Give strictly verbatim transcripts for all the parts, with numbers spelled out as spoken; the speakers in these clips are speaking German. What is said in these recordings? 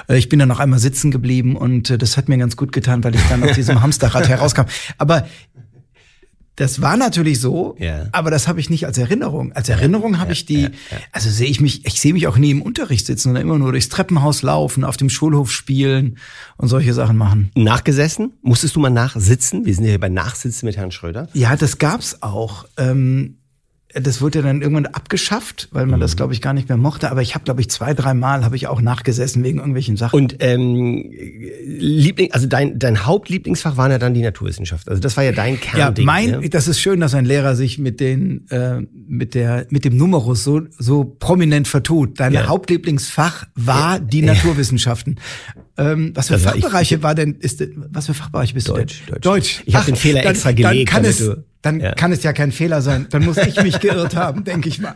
Äh, ich bin dann noch einmal sitzen geblieben und äh, das hat mir ganz gut getan, weil ich dann aus diesem Hamsterrad herauskam. Aber das war natürlich so, ja. aber das habe ich nicht als Erinnerung. Als Erinnerung habe ja, ich die, ja, ja. also sehe ich mich, ich sehe mich auch nie im Unterricht sitzen, sondern immer nur durchs Treppenhaus laufen, auf dem Schulhof spielen und solche Sachen machen. Nachgesessen? Musstest du mal nachsitzen? Wir sind hier bei Nachsitzen mit Herrn Schröder. Ja, das gab's auch. Ähm, Das wurde dann irgendwann abgeschafft, weil man mhm. das, glaube ich, gar nicht mehr mochte. Aber ich habe, glaube ich, zwei, drei Mal habe ich auch nachgesessen wegen irgendwelchen Sachen. Und ähm, Liebling, also dein dein Hauptlieblingsfach waren ja dann die Naturwissenschaft. Also das war ja dein Kernding. Ja, mein, ne? Das ist schön, dass ein Lehrer sich mit den äh, mit der mit dem Numerus so so prominent vertut. Dein ja. Hauptlieblingsfach war ja. die Naturwissenschaften. Ähm, was für das Fachbereiche war, ich, war denn? Ist was für Fachbereiche bist Deutsch, du denn? Deutsch. Deutsch. Ich habe den Fehler dann, extra gelegt. Dann kann es, du, dann ja. kann es ja kein Fehler sein. Dann muss ich mich geirrt haben, denke ich mal.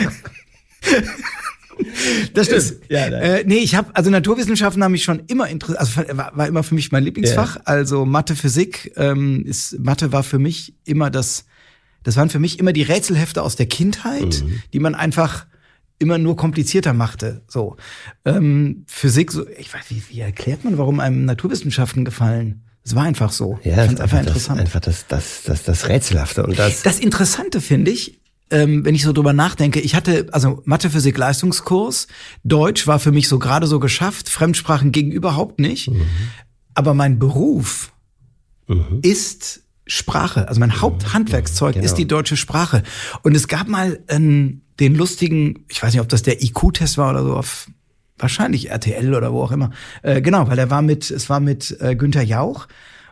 Das stimmt. Ja, äh, nee, ich habe also Naturwissenschaften haben mich schon immer interessiert. Also war, war immer für mich mein Lieblingsfach. Ja. Also Mathe, Physik ähm, ist Mathe war für mich immer das. Das waren für mich immer die Rätselhefte aus der Kindheit, mhm. die man einfach immer nur komplizierter machte. So ähm, Physik, so ich weiß wie, wie erklärt man, warum einem Naturwissenschaften gefallen? Es war einfach so. Ja, ich fand's einfach interessant. Das, einfach das, das, das, das Rätselhafte und das. Das Interessante finde ich, ähm, wenn ich so drüber nachdenke. Ich hatte also Mathe, Physik, Leistungskurs. Deutsch war für mich so gerade so geschafft. Fremdsprachen ging überhaupt nicht. Mhm. Aber mein Beruf mhm. ist Sprache. Also mein Haupthandwerkszeug genau. ist die deutsche Sprache. Und es gab mal ähm, den lustigen, ich weiß nicht, ob das der I Q-Test war oder so, auf wahrscheinlich R T L oder wo auch immer. Äh, genau, weil er war mit, es war mit äh, Günther Jauch.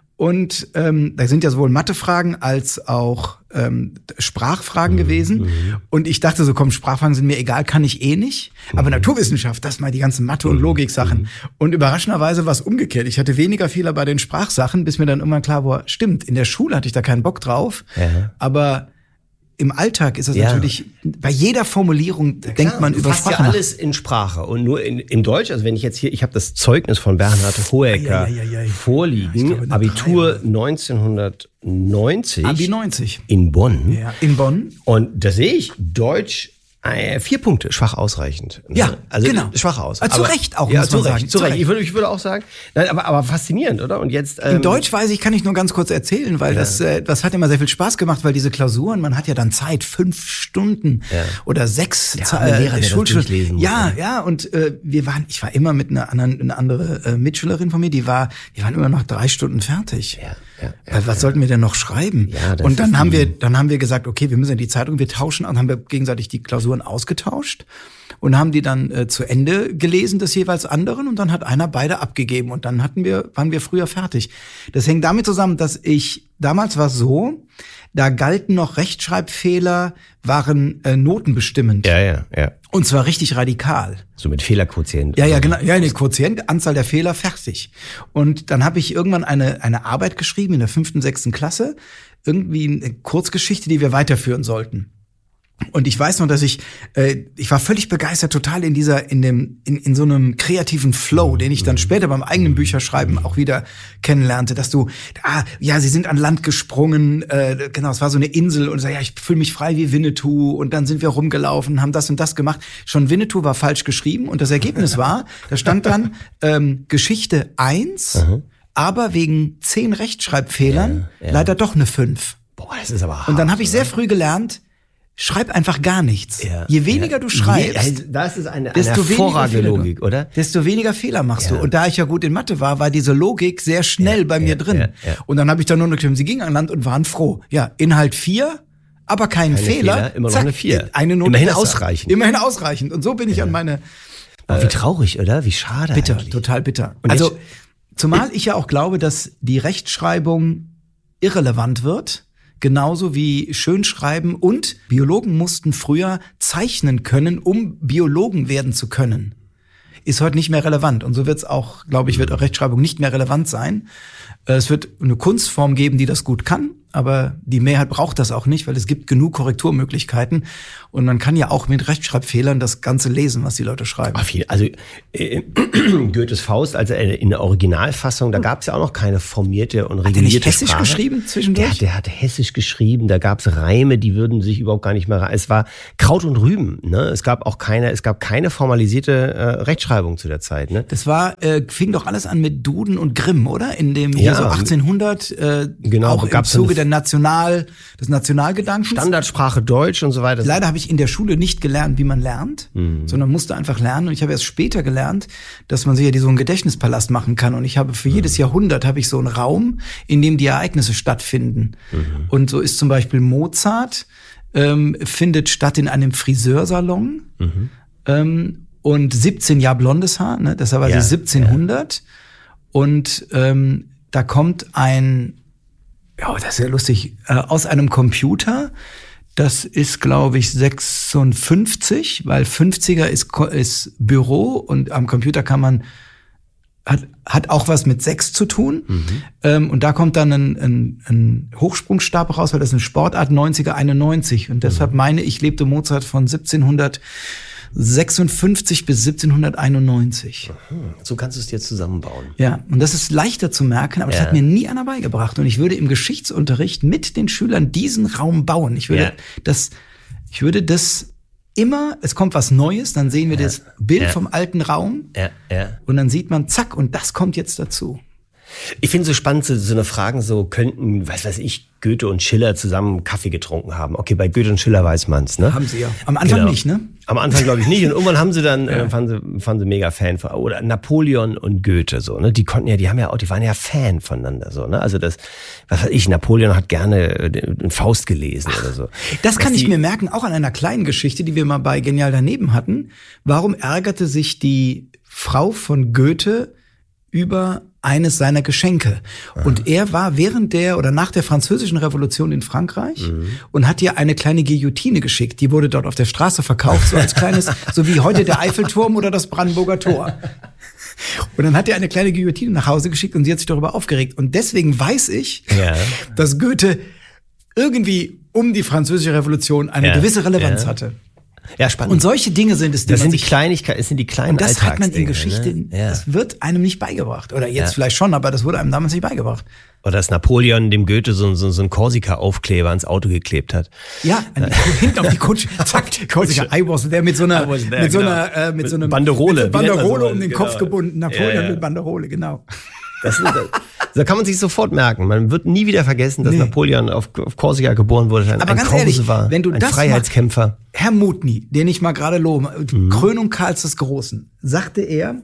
Und ähm, da sind ja sowohl Mathefragen als auch ähm, Sprachfragen mhm. gewesen. Mhm. Und ich dachte so, komm, Sprachfragen sind mir egal, kann ich eh nicht. Mhm. Aber Naturwissenschaft, das mal die ganzen Mathe- und Logiksachen. Mhm. Und überraschenderweise war es umgekehrt. Ich hatte weniger Fehler bei den Sprachsachen, bis mir dann irgendwann klar war, stimmt, in der Schule hatte ich da keinen Bock drauf. Ja. Aber im Alltag ist das ja. natürlich, bei jeder Formulierung ja, denkt man über Sprache. Ja, alles in Sprache und nur in, in Deutsch. Also wenn ich jetzt hier, ich habe das Zeugnis von Bernhard Hoeker ja, ja, ja, ja. vorliegen, glaube, Abitur drei, neunzehnhundertneunzig. Abi neunzig. In Bonn. Ja, in Bonn. Und da sehe ich Deutsch, äh, vier Punkte, schwach ausreichend. Ja, also genau. Schwach aus. Aber zu Recht auch, ja, muss man zu Recht, sagen. Zu Recht. Ich würde, ich würde auch sagen, nein, aber, aber faszinierend, oder? Und jetzt ähm, in Deutsch weiß ich, kann ich nur ganz kurz erzählen, weil ja. das, äh, das hat immer sehr viel Spaß gemacht, weil diese Klausuren, man hat ja dann Zeit, fünf Stunden ja. oder sechs ja, Za- äh, Lehrer, Schulstunden. Ja, ja, und äh, wir waren, ich war immer mit einer anderen, eine andere äh, Mitschülerin von mir, die war, die waren immer noch drei Stunden fertig. Ja. Ja, ja, was ja. sollten wir denn noch schreiben? Ja, das und dann haben wir, dann haben wir gesagt, okay, wir müssen in die Zeitung, wir tauschen, und haben wir gegenseitig die Klausuren ausgetauscht und haben die dann äh, zu Ende gelesen des jeweils anderen und dann hat einer beide abgegeben und dann hatten wir, waren wir früher fertig. Das hängt damit zusammen, dass ich, damals war es so, da galten noch Rechtschreibfehler, waren äh, notenbestimmend. Ja, ja, ja. Und zwar richtig radikal. So mit Fehlerquotient. Ja, ja, genau. Ja, nee, Quotient, Anzahl der Fehler, fertig. Und dann habe ich irgendwann eine eine Arbeit geschrieben in der fünften, sechsten Klasse. Irgendwie eine Kurzgeschichte, die wir weiterführen sollten. Und ich weiß noch, dass ich, äh, ich war völlig begeistert, total in dieser, in dem, in, in so einem kreativen Flow, den ich dann später beim eigenen Bücherschreiben auch wieder kennenlernte, dass du, ah, ja, sie sind an Land gesprungen, äh, genau, es war so eine Insel und so, ja, ich fühle mich frei wie Winnetou und dann sind wir rumgelaufen, haben das und das gemacht. Schon Winnetou war falsch geschrieben und das Ergebnis war, da stand dann ähm, Geschichte eins, mhm. aber wegen zehn Rechtschreibfehlern ja, ja. leider doch eine fünf. Boah, das ist aber hart. Und dann habe ich sehr früh gelernt, schreib einfach gar nichts. Ja, Je weniger ja. du schreibst, das ist eine, eine desto hervorragende Logik, oder? Desto weniger Fehler machst ja. du. Und da ich ja gut in Mathe war, war diese Logik sehr schnell ja, bei mir ja, drin. Ja, ja. Und dann habe ich dann nur noch geschrieben, sie gingen an Land und waren froh. Ja, Inhalt vier, aber kein Keine Fehler. Fehler. Immer noch Zack, eine vier. Eine Note Immerhin besser. ausreichend. Immerhin ausreichend. Und so bin ich ja. an meine... Aber wie traurig, oder? Wie schade bitter, eigentlich. Total bitter. Und also, zumal ich ja auch glaube, dass die Rechtschreibung irrelevant wird, genauso wie Schönschreiben, und Biologen mussten früher zeichnen können, um Biologen werden zu können. Ist heute nicht mehr relevant. Und so wird es auch, glaube ich, wird auch Rechtschreibung nicht mehr relevant sein. Es wird eine Kunstform geben, die das gut kann, aber die Mehrheit braucht das auch nicht, weil es gibt genug Korrekturmöglichkeiten und man kann ja auch mit Rechtschreibfehlern das Ganze lesen, was die Leute schreiben. Ach, viel. Also äh, Goethes Faust, also in der Originalfassung, da gab es ja auch noch keine formierte und regulierte Sprache. Hat der nicht hessisch Sprache. geschrieben zwischendurch? Der, der hatte hessisch geschrieben, da gab es Reime, die würden sich überhaupt gar nicht mehr... Es war Kraut und Rüben, ne? Es gab auch keine, es gab keine formalisierte äh, Rechtschreibung zu der Zeit, ne? Das war, äh, fing doch alles an mit Duden und Grimm, oder? In dem hier Ja, so achtzehnhundert, äh, genau, auch im gab's Zuge eine- der National, des Nationalgedankens. Standardsprache Deutsch und so weiter. Leider habe ich in der Schule nicht gelernt, wie man lernt, Mhm. sondern musste einfach lernen. Und ich habe erst später gelernt, dass man sich ja so einen Gedächtnispalast machen kann. Und ich habe für jedes Jahrhundert habe ich so einen Raum, in dem die Ereignisse stattfinden. Mhm. Und so ist zum Beispiel Mozart, ähm, findet statt in einem Friseursalon. Mhm. Ähm, und siebzehn Jahre blondes Haar, ne? Das war Ja, siebzehnhundert. Und ähm, da kommt ein, ja, das ist ja lustig, äh, aus einem Computer. Das ist, glaube ich, sechsundfünfzig, weil fünfziger ist, Ko- ist Büro und am Computer kann man, hat, hat auch was mit sechs zu tun. Mhm. Ähm, und da kommt dann ein, ein, ein Hochsprungstab raus, weil das ist eine Sportart, neunziger, einundneunzig. Und deshalb meine ich, lebte Mozart von siebzehnhundertsechsundfünfzig bis siebzehnhunderteinundneunzig. So kannst du es dir zusammenbauen. Ja, und das ist leichter zu merken, aber das Ja. hat mir nie einer beigebracht. Und ich würde im Geschichtsunterricht mit den Schülern diesen Raum bauen. Ich würde Ja. das, ich würde das immer, es kommt was Neues, dann sehen wir das Bild Ja. vom alten Raum Ja, ja. und dann sieht man, zack, und das kommt jetzt dazu. Ich finde so spannend, so, so eine Fragen, so könnten, was weiß ich, Goethe und Schiller zusammen Kaffee getrunken haben. Okay, bei Goethe und Schiller weiß man's, ne? Haben sie ja. Am Anfang Genau. nicht, ne? Am Anfang glaube ich nicht. Und irgendwann haben sie dann, äh, fanden sie, fanden sie mega Fan von, oder Napoleon und Goethe, so, ne? Die konnten ja, die haben ja auch, die waren ja Fan voneinander, so, ne? Also das, was weiß ich, Napoleon hat gerne äh, den Faust gelesen oder so. Das kann Dass ich die- mir merken, auch an einer kleinen Geschichte, die wir mal bei Genial daneben hatten. Warum ärgerte sich die Frau von Goethe über eines seiner Geschenke? Und er war während der oder nach der Französischen Revolution in Frankreich und hat ihr eine kleine Guillotine geschickt. Die wurde dort auf der Straße verkauft, so als kleines, so wie heute der Eiffelturm oder das Brandenburger Tor. Und dann hat er eine kleine Guillotine nach Hause geschickt und sie hat sich darüber aufgeregt. Und deswegen weiß ich, Ja. dass Goethe irgendwie um die Französische Revolution eine Ja, gewisse Relevanz ja. hatte. Ja, spannend. Und solche Dinge sind es, die das man sind die sich, Kleinigkeiten, das sind die kleinen und das hat man in Alltagsdinge, Geschichte, ne? Ja. das wird einem nicht beigebracht. Oder jetzt Ja. vielleicht schon, aber das wurde einem damals nicht beigebracht. Oder dass Napoleon dem Goethe so, so, so einen Korsika-Aufkleber ans Auto geklebt hat. Ja, an die, hinten auf die Kutsche, zack, Korsika, I was there mit so einer, I was there, mit so genau. einer, äh, mit, Mit so einem Banderole. mit so Wie nennt man Banderole sowas? um den Genau. Kopf gebunden, Napoleon Ja, ja. mit Banderole, genau. Das, ist, da kann man sich sofort merken. Man wird nie wieder vergessen, dass Nee. Napoleon auf, auf Korsika geboren wurde. Ein, Aber ein ganz ehrlich, Korsika, wenn du ein das Freiheitskämpfer. Herr Mutny, den ich mal gerade lobe, Mhm. Krönung Karls des Großen, sagte er,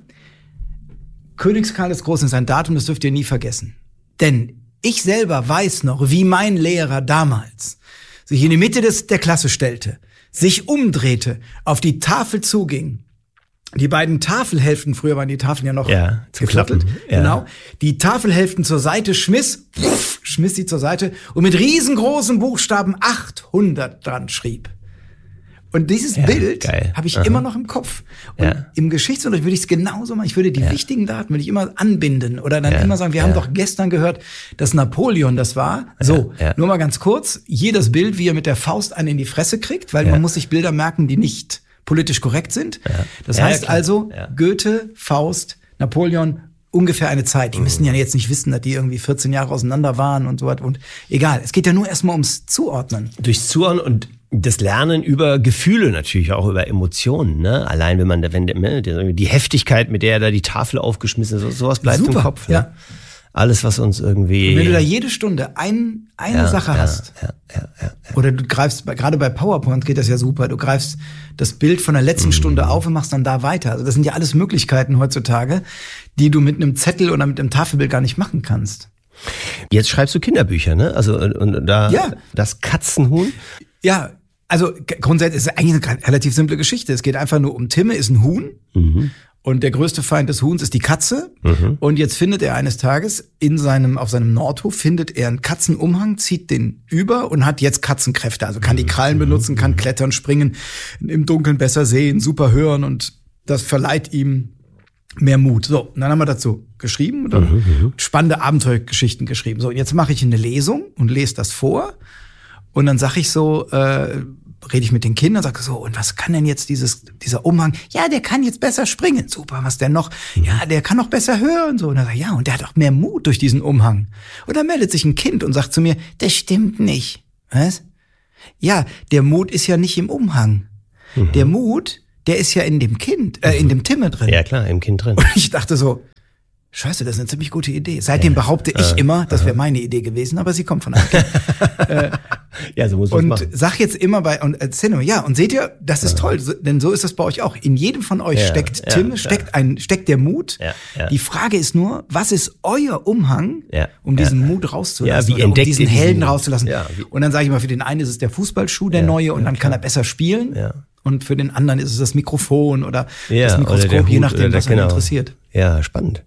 Königs Karl des Großen ist ein Datum, das dürft ihr nie vergessen. Denn ich selber weiß noch, wie mein Lehrer damals sich in die Mitte des, der Klasse stellte, sich umdrehte, auf die Tafel zuging, die beiden Tafelhälften, früher waren die Tafeln ja noch Ja, zum geviertelt, Klappen, ja. genau, die Tafelhälften zur Seite schmiss, pff, schmiss sie zur Seite und mit riesengroßen Buchstaben achthundert dran schrieb. Und dieses Ja, Bild geil. habe ich Aha. immer noch im Kopf. Und Ja. im Geschichtsunterricht würde ich es genauso machen. Ich würde die Ja. wichtigen Daten würde ich immer anbinden oder dann Ja. immer sagen, wir Ja. haben doch gestern gehört, dass Napoleon das war. So, Ja. nur mal ganz kurz, jedes Bild, wie er mit der Faust einen in die Fresse kriegt, weil Ja. man muss sich Bilder merken, die nicht politisch korrekt sind. Ja. Das Ja, ja, heißt klar. also, Ja. Goethe, Faust, Napoleon, ungefähr eine Zeit. Die Mhm. müssen ja jetzt nicht wissen, dass die irgendwie vierzehn Jahre auseinander waren und so was. Und egal, es geht ja nur erstmal ums Zuordnen. Durchs Zuhören und das Lernen über Gefühle natürlich, auch über Emotionen. Ne? Allein wenn man, wenn ne, die Heftigkeit, mit der er da die Tafel aufgeschmissen ist, sowas bleibt Super, im Kopf. Ne? ja. Alles, was uns irgendwie... Und wenn du da jede Stunde ein, eine ja, Sache ja, hast, Ja, ja, ja, ja. oder du greifst, bei- gerade bei PowerPoint geht das ja super, du greifst das Bild von der letzten Mhm. Stunde auf und machst dann da weiter. Also das sind ja alles Möglichkeiten heutzutage, die du mit einem Zettel oder mit einem Tafelbild gar nicht machen kannst. Jetzt schreibst du Kinderbücher, ne? Also und, und da Ja. das Katzenhuhn. Ja, also g- grundsätzlich ist es eigentlich eine relativ simple Geschichte. Es geht einfach nur um Timme, ist ein Huhn. Mhm. Und der größte Feind des Huhns ist die Katze. Mhm. Und jetzt findet er eines Tages in seinem, auf seinem Nordhof findet er einen Katzenumhang, zieht den über und hat jetzt Katzenkräfte. Also kann die Krallen benutzen, kann klettern, springen, im Dunkeln besser sehen, super hören und das verleiht ihm mehr Mut. So, und dann haben wir dazu geschrieben, oder mhm, spannende Abenteuergeschichten geschrieben. So, jetzt mache ich eine Lesung und lese das vor. Und dann sage ich so, äh, rede ich mit den Kindern, sage so, und was kann denn jetzt dieses dieser Umhang? Ja, der kann jetzt besser springen. Super, was denn noch? Ja, der kann noch besser hören. So, und dann sage ich, ja, und der hat auch mehr Mut durch diesen Umhang. Und dann meldet sich ein Kind und sagt zu mir, das stimmt nicht. Was? Ja, der Mut ist ja nicht im Umhang. Mhm. Der Mut, der ist ja in dem Kind, äh, in dem Timme drin. Ja klar, im Kind drin. Und ich dachte so, Scheiße, das ist eine ziemlich gute Idee. Seitdem ja. behaupte ich äh, immer, das wäre meine Idee gewesen, aber sie kommt von einem Kind. äh, ja, so muss man Und machen. sag jetzt immer bei, und erzähl immer, ja, und seht ihr, das ist ja. toll, denn so ist das bei euch auch. In jedem von euch ja, steckt ja, Tim, ja. steckt ein, steckt der Mut. Ja, ja. Die Frage ist nur, was ist euer Umhang, ja, um diesen ja. Mut rauszulassen, ja, wie oder um diesen Helden diesen, rauszulassen. Ja, und dann sage ich mal, für den einen ist es der Fußballschuh, der ja, neue, und ja, dann klar. kann er besser spielen. Ja. Und für den anderen ist es das Mikrofon oder ja, das Mikroskop, oder je Hut, nachdem, oder was der, einen genau. interessiert. Ja, spannend.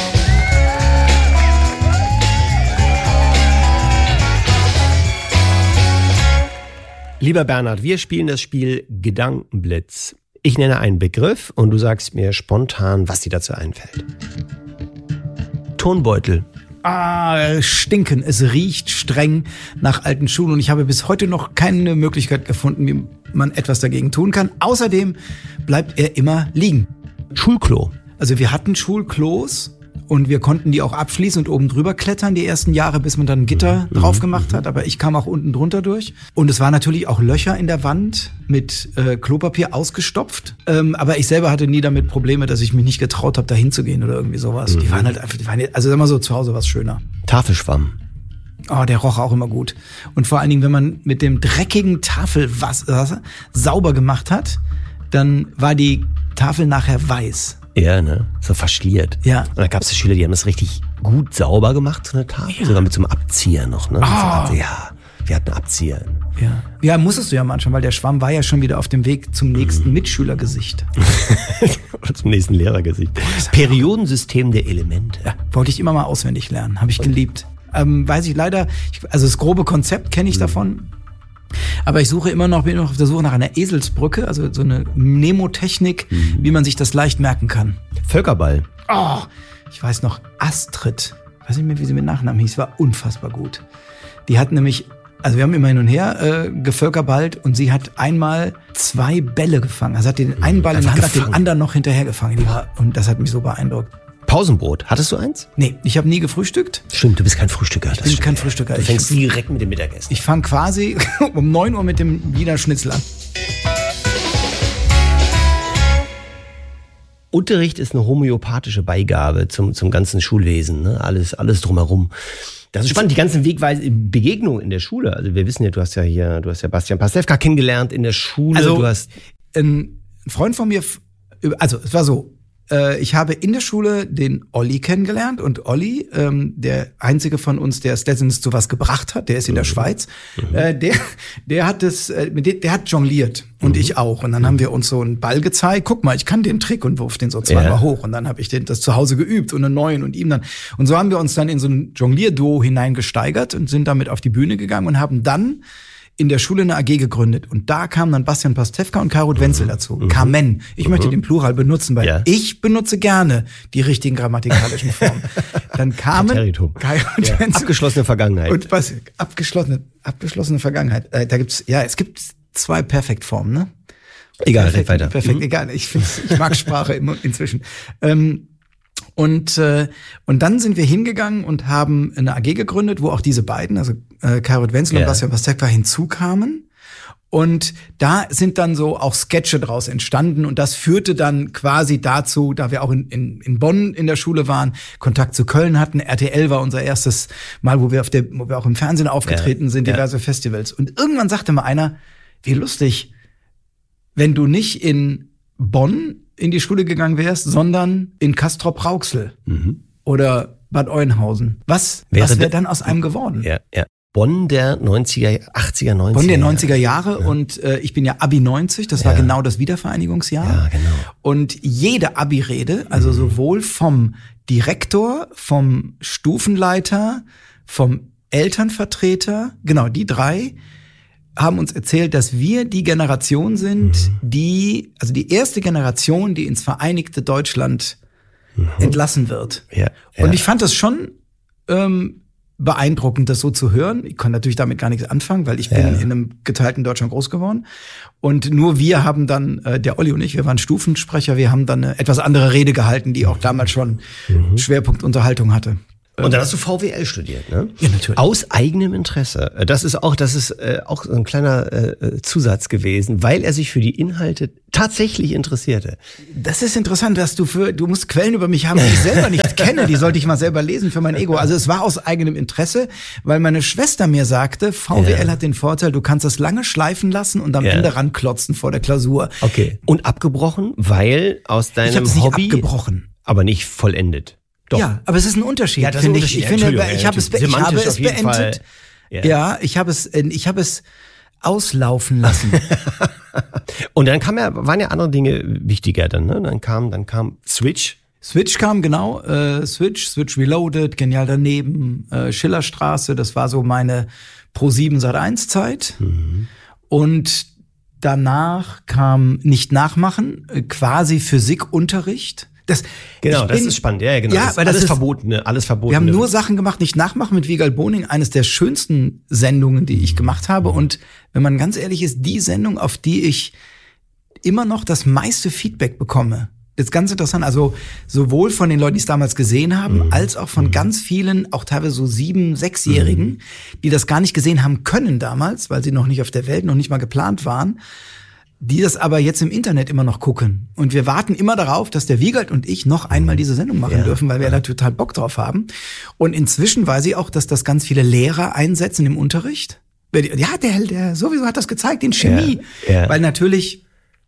Lieber Bernhard, wir spielen das Spiel Gedankenblitz. Ich nenne einen Begriff und du sagst mir spontan, was dir dazu einfällt. Tonbeutel. Ah, stinken. Es riecht streng nach alten Schuhen und ich habe bis heute noch keine Möglichkeit gefunden, wie man etwas dagegen tun kann. Außerdem bleibt er immer liegen. Schulklo. Also wir hatten Schulklos und wir konnten die auch abschließen und oben drüber klettern die ersten Jahre, bis man dann ein Gitter mhm. drauf gemacht mhm. hat. Aber ich kam auch unten drunter durch. Und es waren natürlich auch Löcher in der Wand mit äh, Klopapier ausgestopft. Ähm, aber ich selber hatte nie damit Probleme, dass ich mich nicht getraut habe, da hinzugehen oder irgendwie sowas. Mhm. Die waren halt einfach, die waren, also sag mal so, zu Hause was schöner. Tafelschwamm. Oh, der roch auch immer gut. Und vor allen Dingen, wenn man mit dem dreckigen Tafelwasser sauber gemacht hat, dann war die Tafel nachher weiß. Ja, ne? So verschliert. Ja. Und da gab es Schüler, die haben das richtig gut sauber gemacht, so eine Tafel. Ja. Sogar mit so einem Abzieher noch, ne? Oh. Also, ja, wir hatten Abzieher. Ja. Ja, musstest du ja manchmal, weil der Schwamm war ja schon wieder auf dem Weg zum nächsten mhm. Mitschülergesicht. Oder zum nächsten Lehrergesicht. Periodensystem der Elemente. Ja, wollte ich immer mal auswendig lernen. Habe ich geliebt. Ähm, weiß ich leider, ich, also das grobe Konzept kenne ich mhm. davon. Aber ich suche immer noch, bin noch auf der Suche nach einer Eselsbrücke, also so eine Mnemotechnik, mhm. wie man sich das leicht merken kann. Völkerball. Oh, ich weiß noch, Astrid, weiß nicht mehr, wie sie mit Nachnamen hieß, war unfassbar gut. Die hat nämlich, also wir haben immer hin und her äh, gevölkerballt und sie hat einmal zwei Bälle gefangen. Also hat den einen Ball in der Hand, hat den anderen noch hinterher gefangen. Die war, und das hat mich so beeindruckt. Pausenbrot. Hattest du eins? Nee, ich habe nie gefrühstückt. Stimmt, du bist kein Frühstücker. Ich bin kein Frühstücker. Du fängst ich, direkt mit dem Mittagessen. Ich fange quasi um neun Uhr mit dem Wiener Schnitzel an. Unterricht ist eine homöopathische Beigabe zum, zum ganzen Schulwesen. Ne? Alles, alles drumherum. Das ist spannend, die ganzen Wegweise Begegnungen in der Schule. Also wir wissen ja, du hast ja hier, du hast ja Bastian Pastewka kennengelernt in der Schule. Also du hast ein Freund von mir, also es war so, ich habe in der Schule den Olli kennengelernt und Olli, ähm, der einzige von uns, der es letztens zu was gebracht hat, der ist in der mhm. Schweiz, mhm. Äh, der, der hat das, äh, der, der hat jongliert und mhm. ich auch. Und dann haben wir uns so einen Ball gezeigt. Guck mal, ich kann den Trick und wurf den so zweimal ja. hoch. Und dann habe ich den, das zu Hause geübt und einen neuen und ihm dann. Und so haben wir uns dann in so ein Jonglierduo hineingesteigert und sind damit auf die Bühne gegangen und haben dann in der Schule eine A G gegründet. Und da kamen dann Bastian Pastewka und Karut Wenzel dazu. Mhm. Kamen. Ich mhm. möchte den Plural benutzen, weil ja. ich benutze gerne die richtigen grammatikalischen Formen. Dann kamen Karut ja. Wenzel. Abgeschlossene Vergangenheit. Und was? Abgeschlossene, abgeschlossene Vergangenheit. Äh, da gibt's, ja, es gibt zwei Perfektformen, ne? Egal, perfekt, weiter. Perfekt, mhm. egal. Ich find's, ich mag Sprache immer inzwischen. Ähm, Und, äh, und dann sind wir hingegangen und haben eine A G gegründet, wo auch diese beiden, also äh, Karut Wenzel ja. und Bastian Pastewka hinzukamen. Und da sind dann so auch Sketche draus entstanden. Und das führte dann quasi dazu, da wir auch in, in, in Bonn in der Schule waren, Kontakt zu Köln hatten. R T L war unser erstes Mal, wo wir, auf der, wo wir auch im Fernsehen aufgetreten ja. sind, diverse ja. Festivals. Und irgendwann sagte mal einer, wie lustig, wenn du nicht in Bonn in die Schule gegangen wärst, sondern in Castrop-Rauxel mhm. oder Bad Oeynhausen. Was wäre was wär dann aus einem geworden? Ja, ja. Bonn der neunziger, achtziger, neunziger Bonn der neunziger Jahre ja. und äh, ich bin ja Abi neunzig, das ja. war genau das Wiedervereinigungsjahr. Ja, genau. Und jede Abi-Rede, also mhm. sowohl vom Direktor, vom Stufenleiter, vom Elternvertreter, genau, die drei, haben uns erzählt, dass wir die Generation sind, mhm. die, also die erste Generation, die ins Vereinigte Deutschland mhm. entlassen wird. Ja, ja. Und ich fand das schon ähm, beeindruckend, das so zu hören. Ich konnte natürlich damit gar nichts anfangen, weil ich bin ja. in einem geteilten Deutschland groß geworden. Und nur wir haben dann, äh, der Olli und ich, wir waren Stufensprecher, wir haben dann eine etwas andere Rede gehalten, die auch damals schon mhm. Schwerpunkt Unterhaltung hatte. Und dann hast du V W L studiert, ne? Ja, natürlich. Aus eigenem Interesse. Das ist auch, das ist äh, auch so ein kleiner äh, Zusatz gewesen, weil er sich für die Inhalte tatsächlich interessierte. Das ist interessant, dass du für, du musst Quellen über mich haben, die ich selber nicht kenne. Die sollte ich mal selber lesen für mein Ego. Also es war aus eigenem Interesse, weil meine Schwester mir sagte, V W L ja. hat den Vorteil, du kannst das lange schleifen lassen und am ja. Ende ranklotzen vor der Klausur. Okay. Und abgebrochen, weil aus deinem ich hab's nicht Hobby, abgebrochen, aber nicht vollendet. Doch. Ja, aber es ist ein Unterschied, ja, das finde ist ein ich. Ich Unterschied. finde, Ja, ich habe es, ich habe es beendet. Ja. ja, ich habe es, ich habe es auslaufen lassen. Und dann kam ja, waren ja andere Dinge wichtiger dann, ne? Dann kam, dann kam Switch. Switch kam, genau, äh, Switch, Switch Reloaded, Genial daneben, äh, Schillerstraße, das war so meine Pro sieben Sat eins Zeit. Mhm. Und danach kam Nicht nachmachen, äh, quasi Physikunterricht. Das, genau, das bin, ist spannend. Ja, genau. Ja, das weil alles das ist, verbotene, alles verbotene. Wir haben nur Sachen gemacht, Nicht nachmachen mit Wiegald Boning, eines der schönsten Sendungen, die ich gemacht habe. Mhm. Und wenn man ganz ehrlich ist, die Sendung, auf die ich immer noch das meiste Feedback bekomme. Das ist ganz interessant. Also sowohl von den Leuten, die es damals gesehen haben, mhm. als auch von mhm. ganz vielen, auch teilweise so sieben-, sechsjährigen, mhm. die das gar nicht gesehen haben können damals, weil sie noch nicht auf der Welt, noch nicht mal geplant waren, die das aber jetzt im Internet immer noch gucken. Und wir warten immer darauf, dass der Wiegald und ich noch einmal diese Sendung machen ja. dürfen, weil wir ja. da total Bock drauf haben. Und inzwischen weiß ich auch, dass das ganz viele Lehrer einsetzen im Unterricht. Ja, der, der sowieso hat das gezeigt, in Chemie. Ja. Ja. Weil natürlich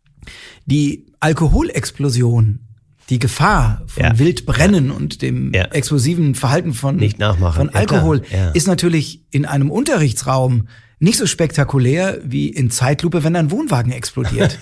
die Alkoholexplosion, die Gefahr von ja. Wildbrennen ja. und dem ja. explosiven Verhalten von, Nicht nachmachen. von Alkohol ja, ja. ist natürlich in einem Unterrichtsraum nicht so spektakulär wie in Zeitlupe, wenn ein Wohnwagen explodiert.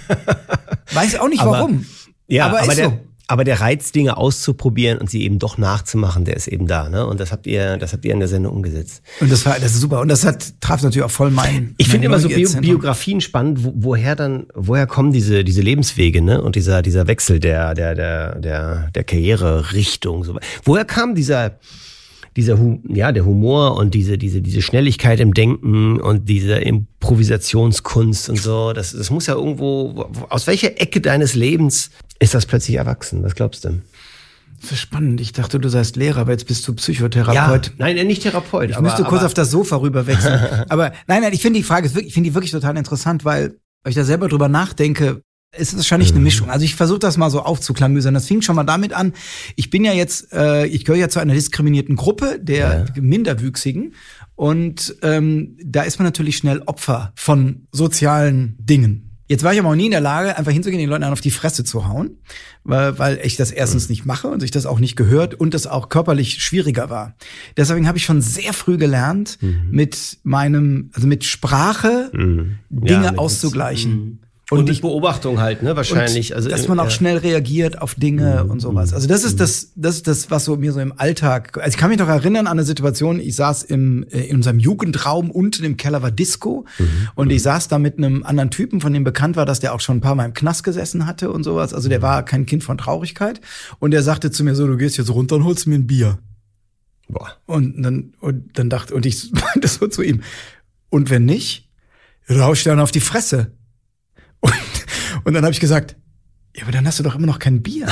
Weiß auch nicht aber, warum. Ja, aber, aber ist der, so. aber der Reiz, Dinge auszuprobieren und sie eben doch nachzumachen, der ist eben da, ne? Und das habt ihr, das habt ihr in der Sendung umgesetzt. Und das war, das ist super. Und das hat, traf natürlich auch voll meinen. Ich finde immer so Bio, Biografien spannend, wo, woher dann, woher kommen diese, diese Lebenswege, ne? Und dieser, dieser Wechsel der, der, der, der, der Karriererichtung, so. Woher kam dieser, dieser, ja, der Humor und diese, diese, diese Schnelligkeit im Denken und diese Improvisationskunst und so, das, das muss ja irgendwo, aus welcher Ecke deines Lebens ist das plötzlich erwachsen? Was glaubst du? Das ist spannend. Ich dachte, du seist Lehrer, aber jetzt bist du Psychotherapeut. Ja, nein, nicht Therapeut. Ich aber, müsste kurz aber, auf das Sofa rüberwechseln. aber nein, nein, ich finde die Frage, ich finde die wirklich total interessant, weil, weil ich da selber drüber nachdenke, es ist wahrscheinlich eine Mischung. Also ich versuche das mal so aufzuklamüsern. Das fing schon mal damit an, ich bin ja jetzt, äh, ich gehöre ja zu einer diskriminierten Gruppe der ja. Minderwüchsigen. Und ähm, da ist man natürlich schnell Opfer von sozialen Dingen. Jetzt war ich aber auch nie in der Lage, einfach hinzugehen, den Leuten auf die Fresse zu hauen, weil, weil ich das erstens nicht mache und sich das auch nicht gehört und das auch körperlich schwieriger war. Deswegen habe ich schon sehr früh gelernt, mhm. mit meinem, also mit Sprache mhm. Dinge ja, mit auszugleichen. Mhm. Und, und mit Beobachtung halt, ne, wahrscheinlich. Und also dass man auch ja. schnell reagiert auf Dinge mhm. und sowas. Also das ist das, das ist das, was so mir so im Alltag. Also ich kann mich noch erinnern an eine Situation. Ich saß im äh, in unserem Jugendraum, unten im Keller war Disco mhm. und ich saß da mit einem anderen Typen, von dem bekannt war, dass der auch schon ein paar Mal im Knast gesessen hatte und sowas. Also der war kein Kind von Traurigkeit und der sagte zu mir so: Du gehst jetzt runter und holst mir ein Bier. Boah. Und dann und dann dachte und ich meinte so zu ihm: Und wenn nicht, rausch ich dann auf die Fresse. Und, und dann habe ich gesagt, ja, aber dann hast du doch immer noch kein Bier.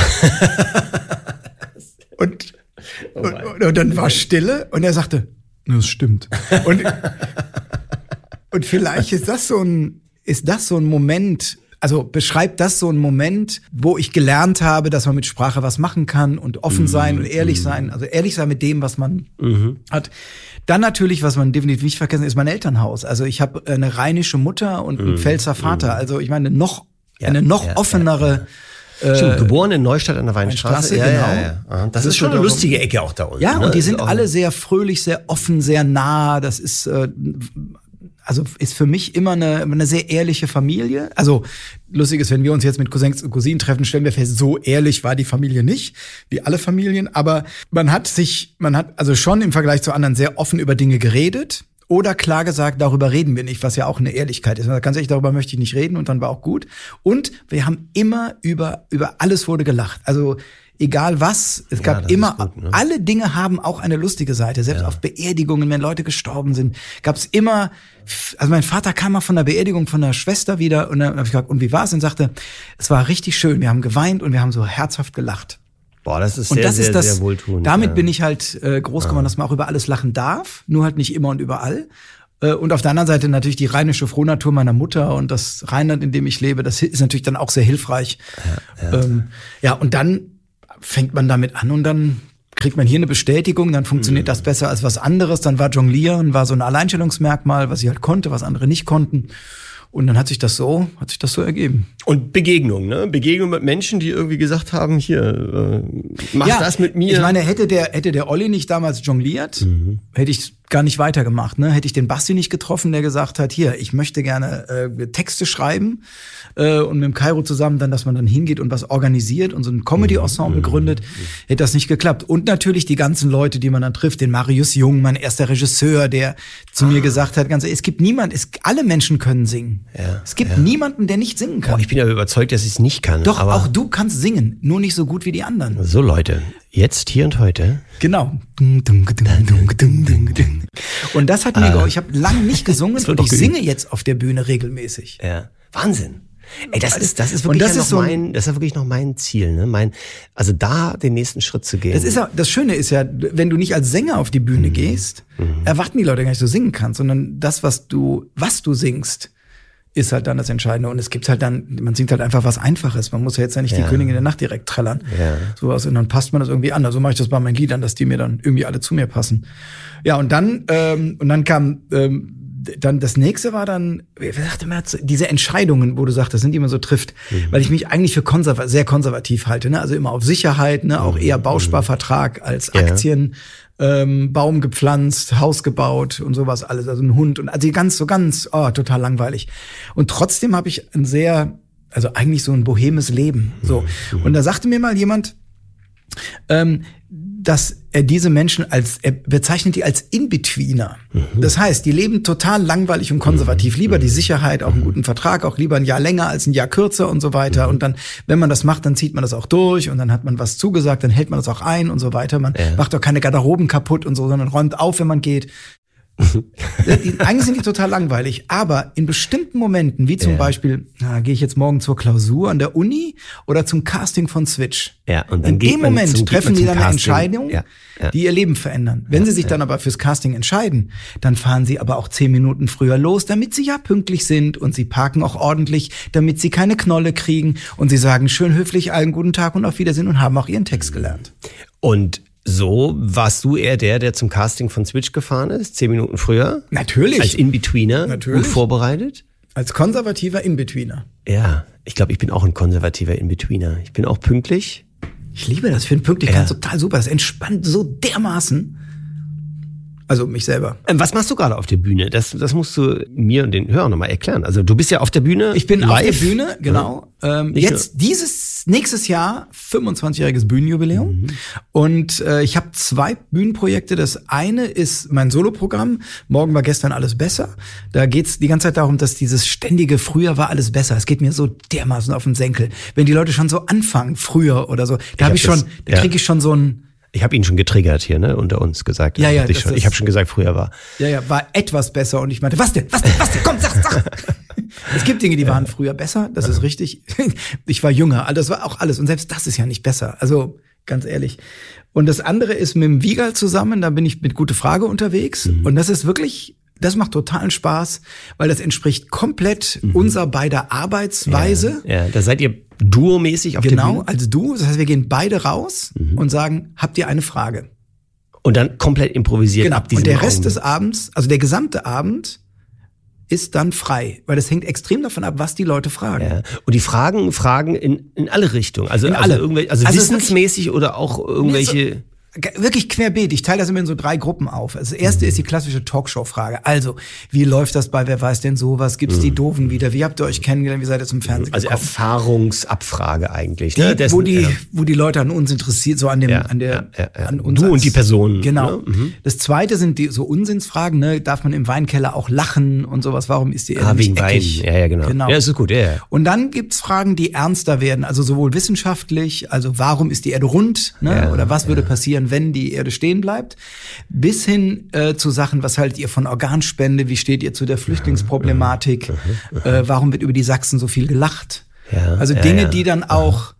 und, oh und, und dann war Stille und er sagte, das stimmt. Und, und vielleicht ist das so ein, ist das so ein Moment, also beschreibt das so ein Moment, wo ich gelernt habe, dass man mit Sprache was machen kann und offen sein und ehrlich sein, also ehrlich sein mit dem, was man mhm. hat. Dann natürlich, was man definitiv nicht vergessen, ist mein Elternhaus. Also ich habe eine rheinische Mutter und einen mm, Pfälzer Vater. Mm. Also ich meine, noch ja, eine noch ja, offenere. Ja, ja. Stimmt, geboren in Neustadt an der Weinstraße. Ja, genau. Ja, ja. Das, das ist schon eine lustige Ecke auch da unten. Ja, ne? Und die sind alle sehr fröhlich, sehr offen, sehr nah. Das ist äh, also ist für mich immer eine, eine sehr ehrliche Familie. Also lustig ist, wenn wir uns jetzt mit Cousins und Cousinen treffen, stellen wir fest, so ehrlich war die Familie nicht, wie alle Familien. Aber man hat sich, man hat also schon im Vergleich zu anderen sehr offen über Dinge geredet oder klar gesagt, darüber reden wir nicht, was ja auch eine Ehrlichkeit ist. Ganz ehrlich, darüber möchte ich nicht reden und dann war auch gut. Und wir haben immer über über alles wurde gelacht. Also egal was, es Ja, gab das immer, ist gut, ne? alle Dinge haben auch eine lustige Seite. Selbst Ja. auf Beerdigungen, wenn Leute gestorben sind, gab es immer, also mein Vater kam mal von der Beerdigung von der Schwester wieder und dann habe ich gesagt, und wie war's? Und sagte, es war richtig schön, wir haben geweint und wir haben so herzhaft gelacht. Boah, das ist Und sehr, das sehr, ist das, sehr wohltuend. damit ja. bin ich halt äh, groß geworden, dass man auch über alles lachen darf, nur halt nicht immer und überall. Äh, und auf der anderen Seite natürlich die rheinische Frohnatur meiner Mutter und das Rheinland, in dem ich lebe, das ist natürlich dann auch sehr hilfreich. Ja, ja. Ähm, ja und dann fängt man damit an und dann kriegt man hier eine Bestätigung, dann funktioniert mhm. das besser als was anderes. Dann war Jonglieren, war so ein Alleinstellungsmerkmal, was ich halt konnte, was andere nicht konnten. Und dann hat sich das so, hat sich das so ergeben. Und Begegnung, ne? Begegnung mit Menschen, die irgendwie gesagt haben, hier, äh, mach ja, das mit mir. Ich meine, hätte der, hätte der Olli nicht damals jongliert, mhm. hätte ich gar nicht weitergemacht, ne? Hätte ich den Basti nicht getroffen, der gesagt hat, hier, ich möchte gerne äh, Texte schreiben äh, und mit dem Kairo zusammen dann, dass man dann hingeht und was organisiert und so ein Comedy-Ensemble mhm. gründet, hätte das nicht geklappt. Und natürlich die ganzen Leute, die man dann trifft, den Marius Jung, mein erster Regisseur, der zu ah. mir gesagt hat, ganz, es gibt niemand, es, alle Menschen können singen. Ja, es gibt ja. niemanden, der nicht singen kann. Boah, ich bin ja überzeugt, dass ich es nicht kann. Doch, aber auch du kannst singen, nur nicht so gut wie die anderen. So Leute, jetzt, hier und heute. Genau. Und das hat mir, äh. ich habe lange nicht gesungen und ich singe jetzt auf der Bühne regelmäßig. Ja, Wahnsinn. Ey, das ist, das ist wirklich das ja ist noch so mein, das ist wirklich noch mein Ziel, ne? Mein, also da den nächsten Schritt zu gehen. Das ist ja, das Schöne ist ja, wenn du nicht als Sänger auf die Bühne mhm. gehst, mhm. erwarten die Leute gar nicht, dass du singen kannst, sondern das, was du, was du singst, ist halt dann das Entscheidende. Und es gibt halt dann, man singt halt einfach was Einfaches. Man muss ja jetzt ja nicht ja. die Königin der Nacht direkt trällern. Ja. Sowas. Und dann passt man das irgendwie an. So mache ich das bei meinen Liedern, dass die mir dann irgendwie alle zu mir passen. Ja, und dann, ähm, und dann kam, ähm, dann das nächste war dann, wie sagte man, diese Entscheidungen, wo du sagst, das sind die man so trifft, mhm. weil ich mich eigentlich für konserva- sehr konservativ halte, ne? Also immer auf Sicherheit, ne? Auch eher Bausparvertrag als Aktien, ja. ähm, Baum gepflanzt, Haus gebaut und sowas alles, also ein Hund und also ganz so ganz, oh, total langweilig. Und trotzdem habe ich ein sehr, also eigentlich so ein bohemes Leben, so. Mhm. Und da sagte mir mal jemand, ähm, dass er diese Menschen als, er bezeichnet die als In-Betweener. Mhm. Das heißt, die leben total langweilig und konservativ. Lieber die Sicherheit, auch einen guten Vertrag, auch lieber ein Jahr länger als ein Jahr kürzer und so weiter. Mhm. Und dann, wenn man das macht, dann zieht man das auch durch und dann hat man was zugesagt, dann hält man das auch ein und so weiter. Man ja. macht doch keine Garderoben kaputt und so, sondern räumt auf, wenn man geht. Eigentlich sind die total langweilig, aber in bestimmten Momenten, wie zum ja. Beispiel, na, gehe ich jetzt morgen zur Klausur an der Uni oder zum Casting von Switch. Ja, und dann in geht dem man Moment zum, treffen die dann eine Casting. Entscheidung, ja. Ja. die ihr Leben verändern. Wenn ja, sie sich ja. dann aber fürs Casting entscheiden, dann fahren sie aber auch zehn Minuten früher los, damit sie ja pünktlich sind und sie parken auch ordentlich, damit sie keine Knolle kriegen und sie sagen schön höflich allen guten Tag und auf Wiedersehen und haben auch ihren Text gelernt. Und so warst du eher der, der zum Casting von Switch gefahren ist, zehn Minuten früher? Natürlich. Als In-Betweener, Natürlich. Gut vorbereitet? Als konservativer In-Betweener. Ja, ich glaube, ich bin auch ein konservativer In-Betweener. Ich bin auch pünktlich. Ich liebe das, ich finde Pünktlichkeit ja. total super. Das entspannt so dermaßen. Also mich selber. Ähm, was machst du gerade auf der Bühne? Das, das musst du mir und den Hörern nochmal erklären. Also du bist ja auf der Bühne. Ich bin live. auf der Bühne, genau. Ja. Ähm, jetzt dieses nächstes Jahr fünfundzwanzigjähriges Bühnenjubiläum. Mhm. Und äh, ich habe zwei Bühnenprojekte. Das eine ist mein Soloprogramm. Morgen war gestern alles besser. Da geht's die ganze Zeit darum, dass dieses ständige früher war alles besser. Es geht mir so dermaßen auf den Senkel. Wenn die Leute schon so anfangen, früher oder so, da habe ich schon, da kriege ich schon so ein Ich habe ihn schon getriggert hier, ne, unter uns gesagt. Ja, ja, ich schon, ich habe schon gesagt, früher war. Ja, ja, war etwas besser und ich meinte, was denn, was denn, was denn, komm, sag, sag. Es gibt Dinge, die waren früher besser, das ist richtig. Ich war jünger, also das war auch alles und selbst das ist ja nicht besser, also ganz ehrlich. Und das andere ist mit dem Wiegal zusammen, da bin ich mit Gute Frage unterwegs mhm. und das ist wirklich, das macht totalen Spaß, weil das entspricht komplett mhm. unserer beider Arbeitsweise. Ja, ja, da seid ihr duomäßig auf genau, der Bühne? Genau, als Duo. Das heißt, wir gehen beide raus mhm. und sagen, habt ihr eine Frage? Und dann komplett improvisiert genau. ab diesem Und der Rest Augen. des Abends, also der gesamte Abend, ist dann frei. Weil das hängt extrem davon ab, was die Leute fragen. Ja. Und die Fragen, Fragen in, in alle Richtungen. Also, in also, alle. Irgendwelche, also, also wissensmäßig oder auch irgendwelche... wirklich querbeet. Ich teile das immer in so drei Gruppen auf. Also das erste ist die klassische Talkshow-Frage. Also, wie läuft das bei Wer weiß denn sowas? Gibt's die Doofen wieder? Wie habt ihr euch kennengelernt? Wie seid ihr zum Fernsehen also gekommen? Also Erfahrungsabfrage eigentlich. Die, Ne? Dessen, wo, die, ja. wo die Leute an uns interessiert, so an dem, ja, an der, ja, ja. an uns. Du als, und die Person. Genau. Ne? Mhm. Das zweite sind die so Unsinnsfragen, ne? Darf man im Weinkeller auch lachen und sowas? Warum ist die Erde ah, nicht wegen eckig? Wein. Ja, ja, genau. genau. Ja, das ist gut, ja, ja. Und dann gibt's Fragen, die ernster werden, also sowohl wissenschaftlich, also warum ist die Erde rund, ne? Ja, oder was würde ja. passieren, wenn die Erde stehen bleibt, bis hin äh, zu Sachen, was haltet ihr von Organspende, wie steht ihr zu der Flüchtlingsproblematik, äh, warum wird über die Sachsen so viel gelacht? Ja, also ja, Dinge, ja. die dann auch,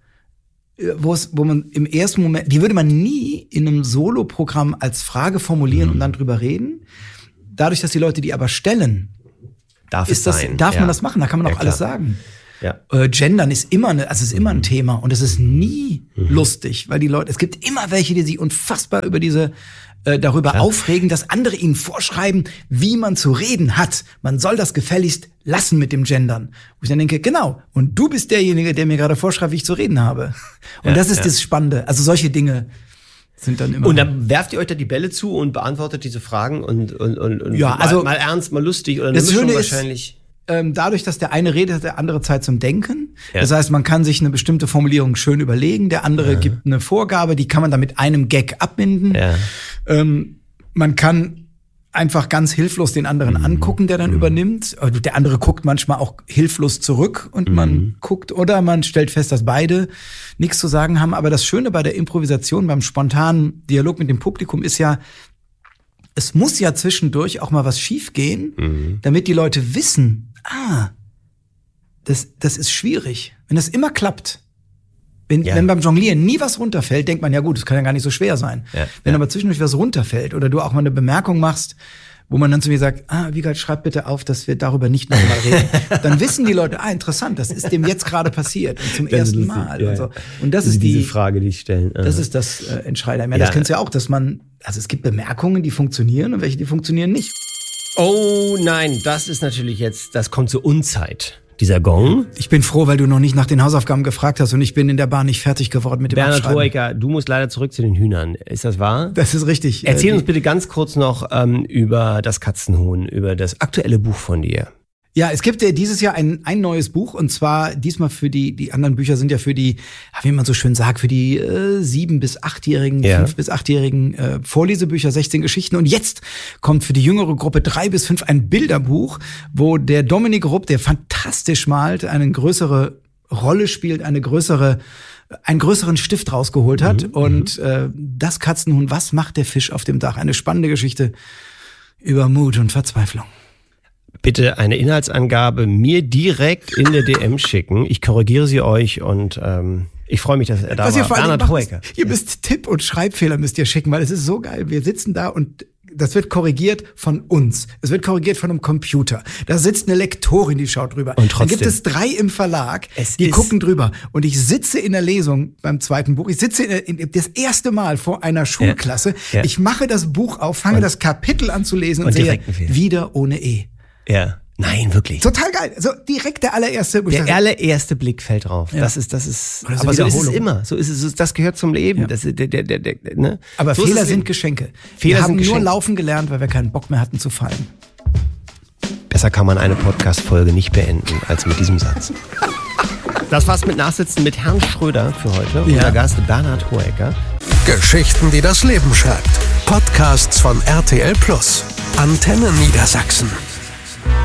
wo es, wo man im ersten Moment, die würde man nie in einem Soloprogramm als Frage formulieren Mhm. und dann drüber reden. Dadurch, dass die Leute die aber stellen, Darf ist es das, sein. darf ja. man das machen, da kann man Ja, auch alles klar. sagen. Ja. Äh, Gendern ist immer, eine, also ist immer ein Thema und es ist nie Mhm. lustig, weil die Leute, es gibt immer welche, die sich unfassbar über diese äh, darüber Ja. aufregen, dass andere ihnen vorschreiben, wie man zu reden hat. Man soll das gefälligst lassen mit dem Gendern. Wo ich dann denke, genau, und du bist derjenige, der mir gerade vorschreibt, wie ich zu reden habe. Und Ja, das ist ja. das Spannende. Also solche Dinge sind dann immer. Und dann werft ihr euch da die Bälle zu und beantwortet diese Fragen und, und, und, und Ja, mal, also- mal ernst, mal lustig oder eine Das Mischung Schöne ist, wahrscheinlich. Ähm, dadurch, dass der eine redet, hat der andere Zeit zum Denken. Ja. Das heißt, man kann sich eine bestimmte Formulierung schön überlegen. Der andere gibt eine Vorgabe, die kann man dann mit einem Gag abbinden. Ja. Ähm, man kann einfach ganz hilflos den anderen Mhm. angucken, der dann übernimmt. Also der andere guckt manchmal auch hilflos zurück und Mhm. man guckt, oder man stellt fest, dass beide nichts zu sagen haben. Aber das Schöne bei der Improvisation, beim spontanen Dialog mit dem Publikum ist ja, es muss ja zwischendurch auch mal was schiefgehen, Mhm. damit die Leute wissen, ah, das, das ist schwierig. Wenn das immer klappt, wenn, Ja. wenn beim Jonglieren nie was runterfällt, denkt man, ja gut, das kann ja gar nicht so schwer sein. Ja, Wenn ja. aber zwischendurch was runterfällt oder du auch mal eine Bemerkung machst, wo man dann zu mir sagt, ah, Wiegald, schreib bitte auf, dass wir darüber nicht nochmal reden. Dann wissen die Leute, ah, interessant, das ist dem jetzt gerade passiert und zum Das ist ersten lustig, Mal. ja, Und, so. ja. und das Also ist diese die Frage, die ich stellen. das ist das äh, Entscheidende. Ich meine, Ja. das kennst du ja auch, dass man, also es gibt Bemerkungen, die funktionieren und welche, die funktionieren nicht. Oh nein, das ist natürlich jetzt, das kommt zur Unzeit, dieser Gong. Ich bin froh, weil du noch nicht nach den Hausaufgaben gefragt hast und ich bin in der Bahn nicht fertig geworden mit dem Bernhard Abschreiben. Hoeker, du musst leider zurück zu den Hühnern. Ist das wahr? Das ist richtig. Erzähl Äh, uns bitte ganz kurz noch ähm, über das Katzenhuhn, über das aktuelle Buch von dir. Ja, es gibt ja dieses Jahr ein, ein neues Buch und zwar diesmal für die, die anderen Bücher sind ja für die, wie man so schön sagt, für die äh, sieben- bis achtjährigen, Ja. fünf- bis achtjährigen äh, Vorlesebücher, sechzehn Geschichten. Und jetzt kommt für die jüngere Gruppe drei bis fünf ein Bilderbuch, wo der Dominik Rupp, der fantastisch malt, eine größere Rolle spielt, eine größere einen größeren Stift rausgeholt hat. Mhm, und äh, das Katzenhuhn, was macht der Fisch auf dem Dach? Eine spannende Geschichte über Mut und Verzweiflung. Bitte eine Inhaltsangabe mir direkt in der D M schicken. Ich korrigiere sie euch und ähm, ich freue mich, dass er da Was ihr war. vor allem Bernhard macht, Hoeker. ist, ihr müsst Tipp- und Schreibfehler müsst ihr schicken, weil es ist so geil. Wir sitzen da und das wird korrigiert von uns. Es wird korrigiert von einem Computer. Da sitzt eine Lektorin, die schaut drüber. Und trotzdem. Dann gibt es drei im Verlag, Es die ist- gucken drüber. Und ich sitze in der Lesung beim zweiten Buch. Ich sitze in der, in, das erste Mal vor einer Schulklasse. Ja. Ich mache das Buch auf, fange das Kapitel an zu lesen und, und sehe direkt ein Fehler. wieder ohne E. Ja. Nein, wirklich. Total geil. So direkt der allererste. wo ich Der sage, allererste Blick fällt drauf. Ja. Das ist, das ist, Oder so aber so ist es Wiederholung. immer. So ist es, das gehört zum Leben. Ja. Das, ist der, der, der, der, ne? Aber so ist Fehler es sind eben. Geschenke. Fehler Wir haben sind nur Geschenke. laufen gelernt, weil wir keinen Bock mehr hatten zu fallen. Besser kann man eine Podcast-Folge nicht beenden als mit diesem Satz. Das war's mit Nachsitzen mit Herrn Schröder für heute. Ja. Unser Gast Bernhard Hoeker. Geschichten, die das Leben schreibt. Podcasts von R T L Plus. Antenne Niedersachsen.